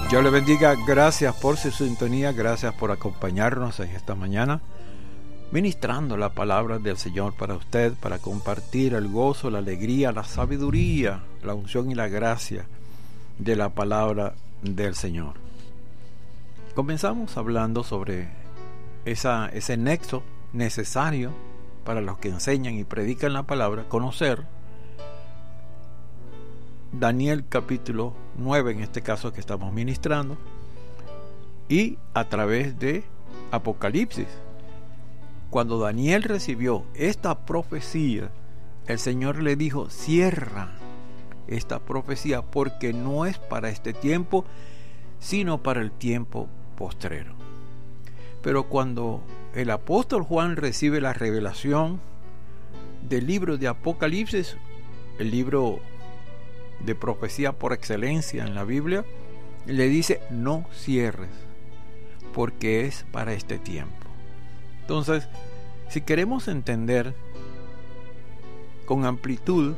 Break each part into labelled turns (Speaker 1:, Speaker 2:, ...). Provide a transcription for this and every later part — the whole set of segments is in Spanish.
Speaker 1: Dios le bendiga, gracias por su sintonía, gracias por acompañarnos en esta mañana, ministrando la palabra del Señor para usted, para compartir el gozo, la alegría, la sabiduría, la unción y la gracia de la palabra del Señor. Comenzamos hablando sobre ese nexo necesario para los que enseñan y predican la palabra, conocer Daniel capítulo 9, en este caso que estamos ministrando, y a través de Apocalipsis. Cuando Daniel recibió esta profecía, el Señor le dijo: cierra esta profecía porque no es para este tiempo, sino para el tiempo postrero. Pero cuando el apóstol Juan recibe la revelación del libro de Apocalipsis, el libro de profecía por excelencia en la Biblia, le dice: no cierres porque es para este tiempo. Entonces, si queremos entender con amplitud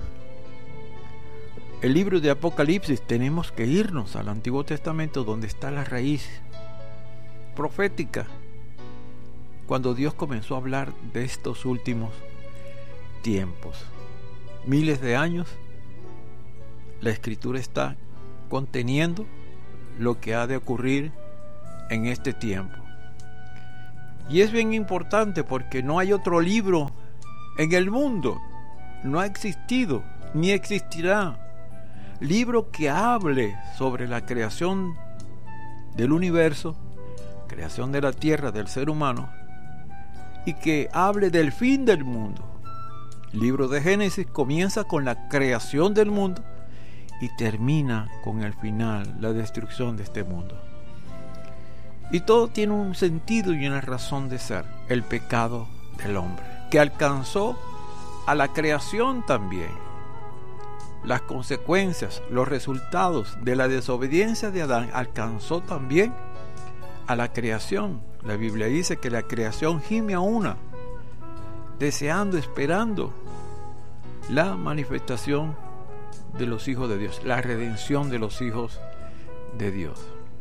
Speaker 1: el libro de Apocalipsis, tenemos que irnos al Antiguo Testamento, donde está la raíz profética, cuando Dios comenzó a hablar de estos últimos tiempos. Miles de años la Escritura está conteniendo lo que ha de ocurrir en este tiempo. Y es bien importante porque no hay otro libro en el mundo, no ha existido ni existirá libro que hable sobre la creación del universo, creación de la tierra, del ser humano, y que hable del fin del mundo. El libro de Génesis comienza con la creación del mundo y termina con el final, la destrucción de este mundo. Y todo tiene un sentido y una razón de ser: el pecado del hombre, que alcanzó a la creación también. Las consecuencias, los resultados de la desobediencia de Adán alcanzó también a la creación. La Biblia dice que la creación gime a una, deseando, esperando la manifestación de los hijos de Dios, la redención de los hijos de Dios.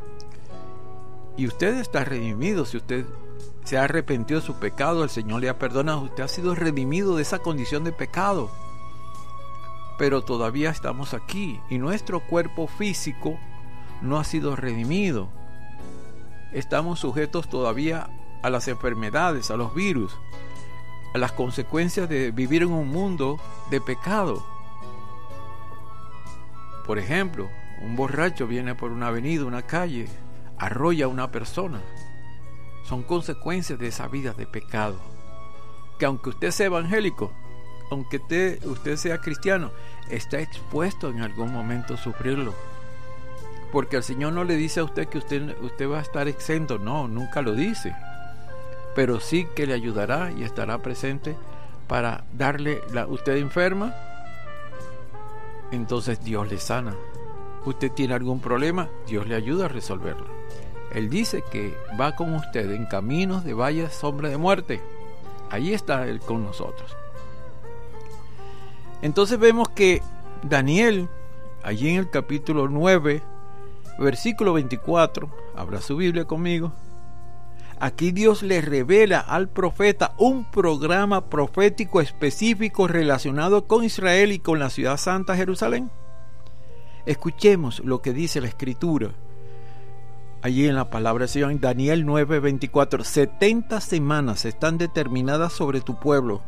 Speaker 1: Y usted está redimido. Si usted se ha arrepentido de su pecado, el Señor le ha perdonado. Usted ha sido redimido de esa condición de pecado. Pero todavía estamos aquí y nuestro cuerpo físico no ha sido redimido. Estamos sujetos todavía a las enfermedades, a los virus, a las consecuencias de vivir en un mundo de pecado. Por ejemplo, un borracho viene por una avenida, una calle, arrolla a una persona. Son consecuencias de esa vida de pecado, que aunque usted sea evangélico, aunque usted sea cristiano, está expuesto en algún momento a sufrirlo. Porque el Señor no le dice a usted que usted va a estar exento. No, nunca lo dice. Pero sí que le ayudará y estará presente para darle usted enferma, entonces Dios le sana. Usted tiene algún problema, Dios le ayuda a resolverlo. Él dice que va con usted en caminos de valle, sombra de muerte. Ahí está Él con nosotros. Entonces vemos que Daniel, allí en el capítulo 9, versículo 24, abra su Biblia conmigo. Aquí Dios le revela al profeta un programa profético específico relacionado con Israel y con la ciudad santa Jerusalén. Escuchemos lo que dice la Escritura allí en la palabra del Señor, en Daniel 9:24. 70 semanas están determinadas sobre tu pueblo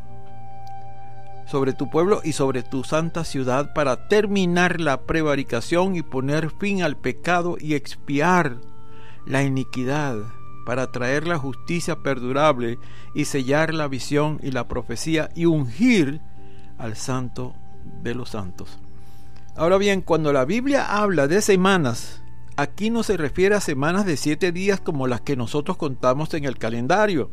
Speaker 1: y sobre tu santa ciudad, para terminar la prevaricación y poner fin al pecado y expiar la iniquidad, para traer la justicia perdurable y sellar la visión y la profecía y ungir al santo de los santos. Ahora bien, cuando la Biblia habla de semanas, aquí no se refiere a semanas de 7 días como las que nosotros contamos en el calendario,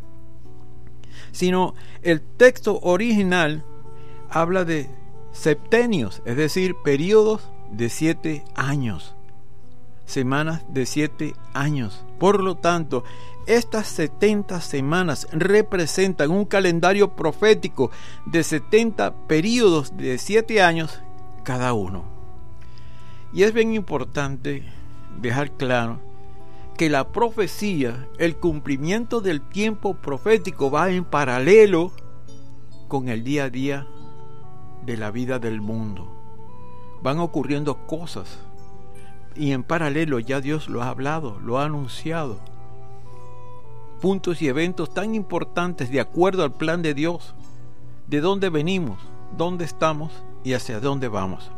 Speaker 1: sino el texto original habla de septenios, es decir, periodos de 7 años. Semanas de 7 años. Por lo tanto, estas 70 semanas representan un calendario profético de 70 periodos de 7 años cada uno. Y es bien importante dejar claro que la profecía, el cumplimiento del tiempo profético va en paralelo con el día a día de la vida del mundo. Van ocurriendo cosas y en paralelo ya Dios lo ha hablado, lo ha anunciado. Puntos y eventos tan importantes de acuerdo al plan de Dios, de dónde venimos, dónde estamos y hacia dónde vamos.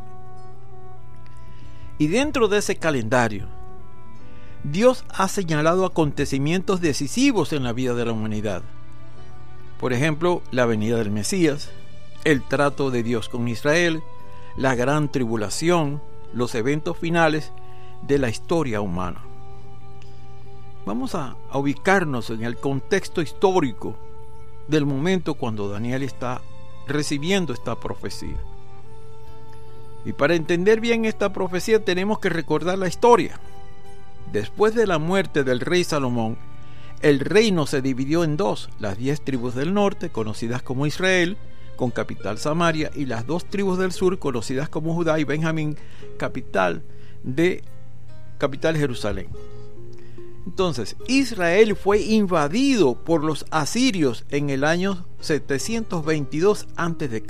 Speaker 1: Y dentro de ese calendario, Dios ha señalado acontecimientos decisivos en la vida de la humanidad. Por ejemplo, la venida del Mesías, el trato de Dios con Israel, la gran tribulación, los eventos finales de la historia humana. Vamos a ubicarnos en el contexto histórico del momento cuando Daniel está recibiendo esta profecía. Y para entender bien esta profecía tenemos que recordar la historia. Después de la muerte del rey Salomón, el reino se dividió en dos: las 10 tribus del norte, conocidas como Israel, con capital Samaria, y las 2 tribus del sur, conocidas como Judá y Benjamín, capital Jerusalén. Entonces, Israel fue invadido por los asirios en el año 722 a.C.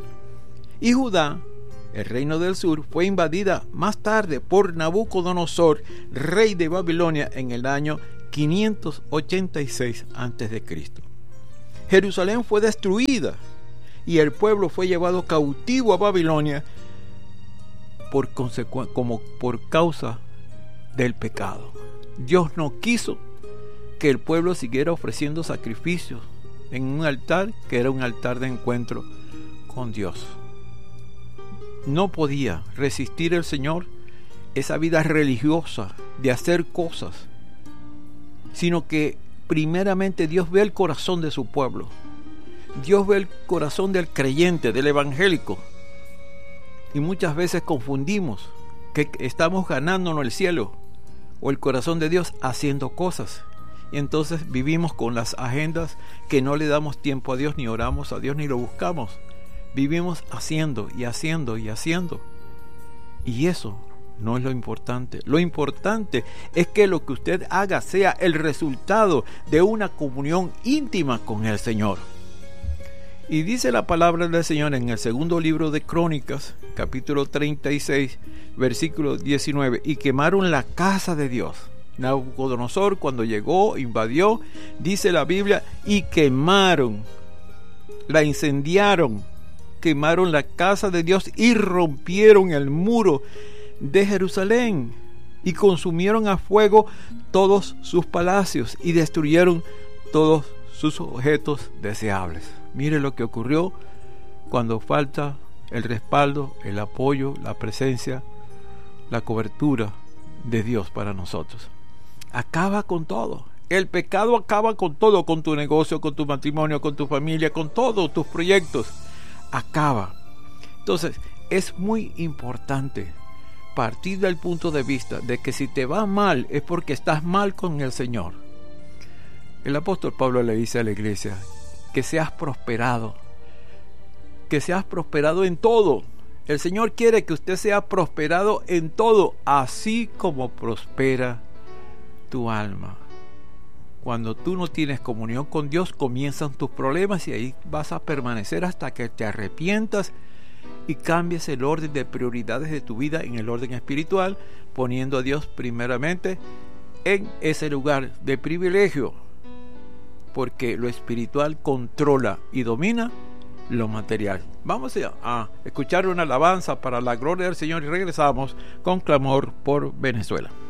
Speaker 1: Y Judá, el reino del sur, fue invadida más tarde por Nabucodonosor, rey de Babilonia, en el año 586 a.C. Jerusalén fue destruida y el pueblo fue llevado cautivo a Babilonia por causa del pecado. Dios no quiso que el pueblo siguiera ofreciendo sacrificios en un altar que era un altar de encuentro con Dios. No podía resistir el Señor esa vida religiosa de hacer cosas, sino que primeramente Dios ve el corazón de su pueblo. Dios ve el corazón del creyente, del evangélico. Y muchas veces confundimos que estamos ganándonos el cielo o el corazón de Dios haciendo cosas. Y entonces vivimos con las agendas que no le damos tiempo a Dios, ni oramos a Dios, ni lo buscamos. Vivimos haciendo y haciendo y haciendo. Y eso no es lo importante. Lo importante es que lo que usted haga sea el resultado de una comunión íntima con el Señor. Y dice la palabra del Señor en el segundo libro de Crónicas, capítulo 36, versículo 19: y quemaron la casa de Dios. Nabucodonosor, cuando llegó, invadió, dice la Biblia, y quemaron, la incendiaron, quemaron la casa de Dios y rompieron el muro de Jerusalén y consumieron a fuego todos sus palacios y destruyeron todos sus objetos deseables. Mire lo que ocurrió cuando falta el respaldo, el apoyo, la presencia, la cobertura de Dios para nosotros. Acaba con todo. El pecado acaba con todo, con tu negocio, con tu matrimonio, con tu familia, con todos tus proyectos. Acaba. Entonces, es muy importante partir del punto de vista de que si te va mal es porque estás mal con el Señor. El apóstol Pablo le dice a la iglesia que seas prosperado en todo. El Señor quiere que usted sea prosperado en todo, así como prospera tu alma. Cuando tú no tienes comunión con Dios, comienzan tus problemas y ahí vas a permanecer hasta que te arrepientas y cambies el orden de prioridades de tu vida en el orden espiritual, poniendo a Dios primeramente en ese lugar de privilegio, porque lo espiritual controla y domina lo material. Vamos a escuchar una alabanza para la gloria del Señor y regresamos con clamor por Venezuela.